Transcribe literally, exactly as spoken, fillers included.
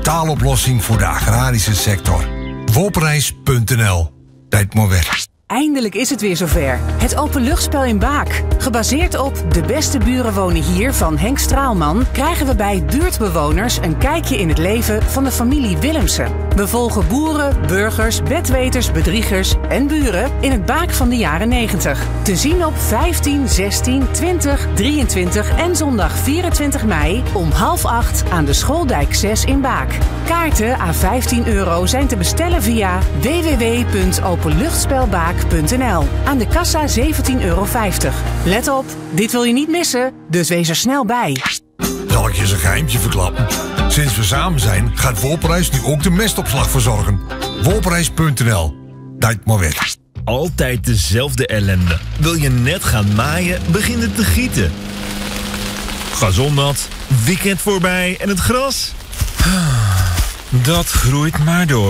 totaaloplossing voor de agrarische sector. Wolprijs punt n l. Tijd maar weg. Eindelijk is het weer zover. Het openluchtspel in Baak. Gebaseerd op De beste buren wonen hier van Henk Straalman krijgen we bij buurtbewoners een kijkje in het leven van de familie Willemsen. We volgen boeren, burgers, betweters, bedriegers en buren in het Baak van de jaren negentig. Te zien op vijftien, zestien, twintig, drieëntwintig en zondag vierentwintig mei om half acht aan de Schooldijk zes in Baak. Kaarten à vijftien euro zijn te bestellen via w w w punt openluchtspelbaak punt n l. Aan de kassa zeventien euro vijftig. Let op, dit wil je niet missen, dus wees er snel bij. Zal ik je eens een geheimtje verklappen? Sinds we samen zijn, gaat Wolprijs nu ook de mestopslag verzorgen. Wolprijs punt n l. Tijd maar weg. Altijd dezelfde ellende. Wil je net gaan maaien, begint het te gieten. Gazon nat, weekend voorbij en het gras? Dat groeit maar door.